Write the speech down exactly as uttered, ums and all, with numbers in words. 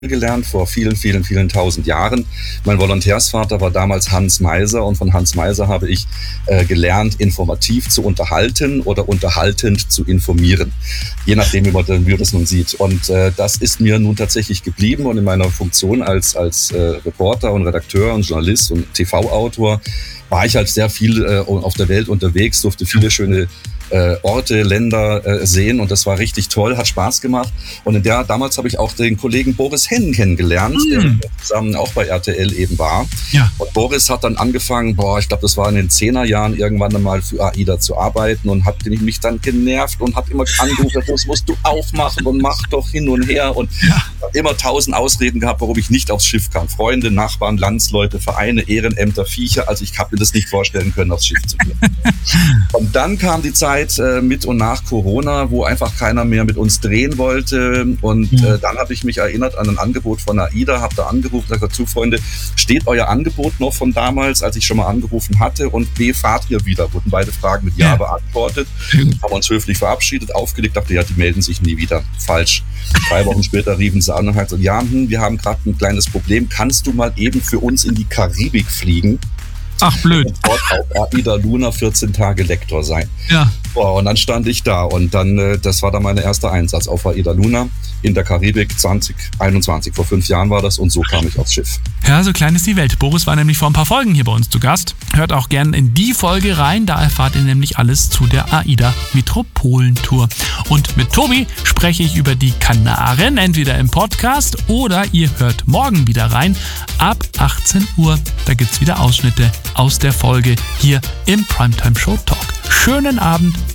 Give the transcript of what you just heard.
gelernt vor vielen, vielen, vielen tausend Jahren. Mein Volontärsvater war damals Hans Meiser und von Hans Meiser habe ich äh, gelernt, informativ zu unterhalten oder unterhaltend zu informieren. Je nachdem, wie man, wie man das nun sieht. Und äh, das ist mir nun tatsächlich geblieben und in meiner Funktion als, als äh, Reporter und Redakteur und Journalist und T V-Autor war ich halt sehr viel äh, auf der Welt unterwegs, durfte viele schöne Äh, Orte, Länder äh, sehen und das war richtig toll, hat Spaß gemacht. Und in der, damals habe ich auch den Kollegen Boris Hennen kennengelernt, mm. der zusammen auch bei R T L eben war. Ja. Und Boris hat dann angefangen, boah, ich glaube, das war in den Zehnerjahren irgendwann einmal für AIDA zu arbeiten und hat mich dann genervt und hat immer angerufen, das musst du aufmachen und mach doch hin und her und ja. immer tausend Ausreden gehabt, warum ich nicht aufs Schiff kam. Freunde, Nachbarn, Landsleute, Vereine, Ehrenämter, Viecher, also ich habe mir das nicht vorstellen können, aufs Schiff zu gehen. Und dann kam die Zeit äh, mit und nach Corona, wo einfach keiner mehr mit uns drehen wollte und mhm. äh, dann habe ich mich erinnert an ein Angebot von AIDA, habe da angerufen, sage dazu, Freunde, steht euer Angebot noch von damals, als ich schon mal angerufen hatte und B, fahrt ihr wieder? Wurden beide Fragen mit Ja, ja. beantwortet, mhm. haben uns höflich verabschiedet, aufgelegt, dachte, ja, die melden sich nie wieder. Falsch. Drei Wochen später riefen sie an und haben gesagt, ja, hm, wir haben gerade ein kleines Problem, kannst du mal eben für uns in die Karibik fliegen? Ach, blöd. Und dort auf AIDA Luna vierzehn Tage Lektor sein. Ja. Boah, und dann stand ich da und dann, äh, das war dann mein erster Einsatz auf AIDA Luna in der Karibik zwanzig einundzwanzig. Vor fünf Jahren war das und so kam ich aufs Schiff. Ja, so klein ist die Welt. Boris war nämlich vor ein paar Folgen hier bei uns zu Gast. Hört auch gerne in die Folge rein, da erfahrt ihr nämlich alles zu der AIDA Metropolentour. Und mit Tobi spreche ich über die Kanaren, entweder im Podcast oder ihr hört morgen wieder rein ab achtzehn Uhr. Da gibt's wieder Ausschnitte aus der Folge hier im Primetime Show Talk. Schönen Abend.